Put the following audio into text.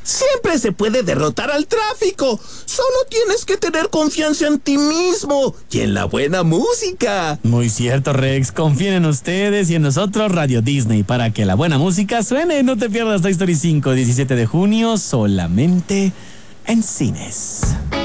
Siempre se puede derrotar al tráfico. Solo tienes que tener confianza en ti mismo y en la buena música. Muy cierto, Rex. Confíen en ustedes y en nosotros, Radio Disney, para que la buena música suene. No te pierdas Toy Story 5, 17 de junio, solamente en cines.